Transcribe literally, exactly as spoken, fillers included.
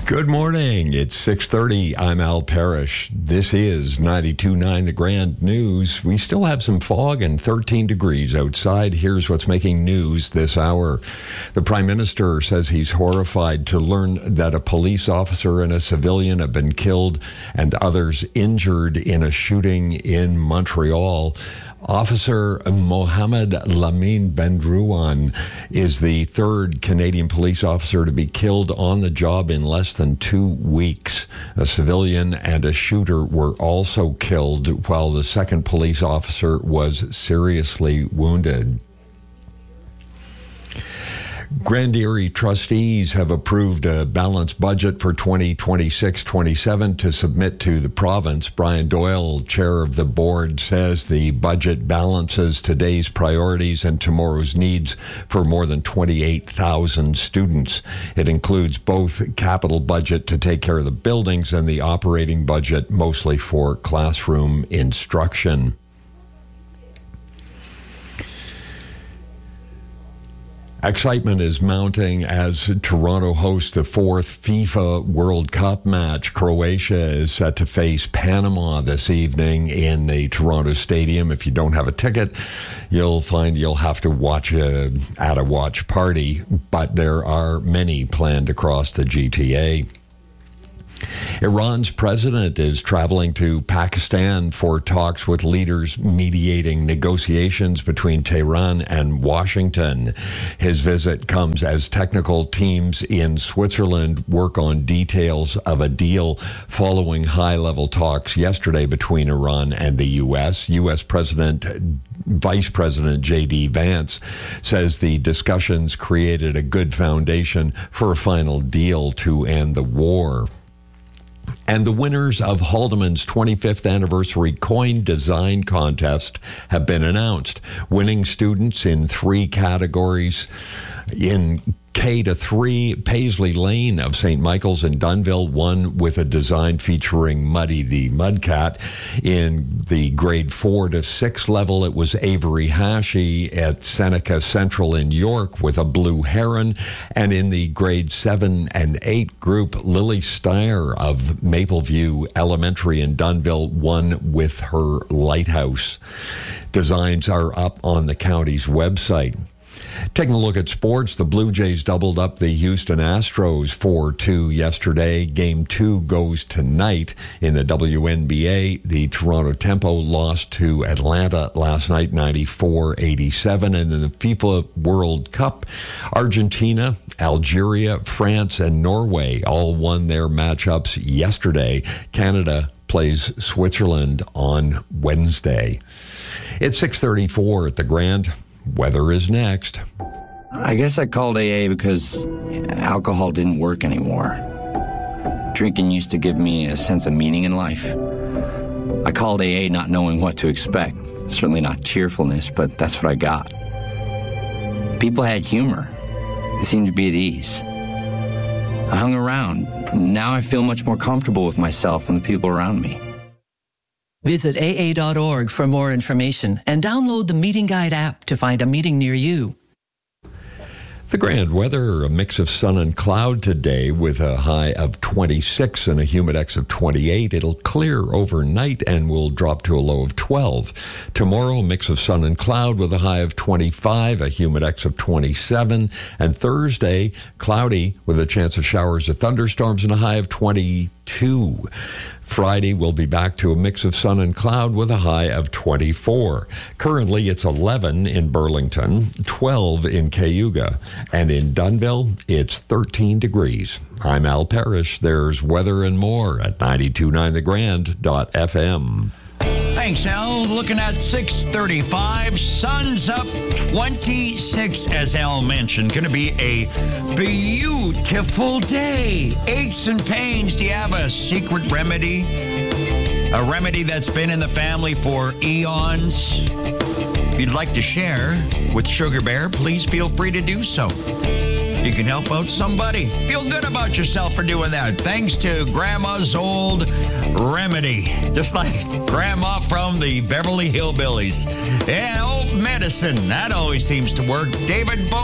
Good morning. It's six thirty. I'm Al Parrish. This is ninety-two point nine The Grand News. We still have some fog and thirteen degrees outside. Here's what's making news this hour. The Prime Minister says he's horrified to learn that a police officer and a civilian have been killed and others injured in a shooting in Montreal. Officer Mohamed Lamine Bendrouan is the third Canadian police officer to be killed on the job in less than two weeks. A civilian and a shooter were also killed, while the second police officer was seriously wounded. Grand Erie trustees have approved a balanced budget for twenty twenty-six twenty-seven to submit to the province. Brian Doyle, chair of the board, says the budget balances today's priorities and tomorrow's needs for more than twenty-eight thousand students. It includes both capital budget to take care of the buildings and the operating budget, mostly for classroom instruction. Excitement is mounting as Toronto hosts the fourth FIFA World Cup match. Croatia is set to face Panama this evening in the Toronto Stadium. If you don't have a ticket, you'll find you'll have to watch a, at a watch party, but there are many planned across the G T A. Iran's president is traveling to Pakistan for talks with leaders mediating negotiations between Tehran and Washington. His visit comes as technical teams in Switzerland work on details of a deal following high-level talks yesterday between Iran and the U S. U S. President Vice President J D Vance says the discussions created a good foundation for a final deal to end the war. And the winners of Haldeman's twenty-fifth anniversary coin design contest have been announced. Winning students in three categories. In K to three, Paisley Lane of Saint Michael's in Dunnville won with a design featuring Muddy the Mudcat. In the grade four to six level, it was Avery Hashey at Seneca Central in York with a blue heron. And in the grade seven and eight group, Lily Steyer of Mapleview Elementary in Dunnville won with her lighthouse. Designs are up on the county's website. Taking a look at sports, the Blue Jays doubled up the Houston Astros four two yesterday. Game two goes tonight in the W N B A. The Toronto Tempo lost to Atlanta last night, ninety-four eighty-seven. And in the FIFA World Cup, Argentina, Algeria, France, and Norway all won their matchups yesterday. Canada plays Switzerland on Wednesday. It's six thirty-four at the Grand. Weather is next. I guess I called A A because alcohol didn't work anymore. Drinking used to give me a sense of meaning in life. I called A A not knowing what to expect. Certainly not cheerfulness, but that's what I got. People had humor. They seemed to be at ease. I hung around. Now I feel much more comfortable with myself and the people around me. Visit A A dot org for more information and download the Meeting Guide app to find a meeting near you. The Grand weather, a mix of sun and cloud today with a high of twenty-six and a humidex of twenty-eight. It'll clear overnight and will drop to a low of twelve. Tomorrow, a mix of sun and cloud with a high of twenty-five, a humidex of twenty-seven. And Thursday, cloudy with a chance of showers or thunderstorms and a high of twenty-two. Friday, we'll be back to a mix of sun and cloud with a high of twenty-four. Currently, it's eleven in Burlington, twelve in Cayuga, and in Dunnville, it's thirteen degrees. I'm Al Parrish. There's weather and more at ninety-two point nine the grand dot f m. Thanks, Al. Looking at six thirty-five. Sun's up twenty-six, as Al mentioned. Going to be a beautiful day. Aches and pains. Do you have a secret remedy? A remedy that's been in the family for eons? If you'd like to share with Sugar Bear, please feel free to do so. You can help out somebody. Feel good about yourself for doing that. Thanks to Grandma's old remedy. Just like Grandma from the Beverly Hillbillies. Yeah, old medicine. That always seems to work. David Bowie.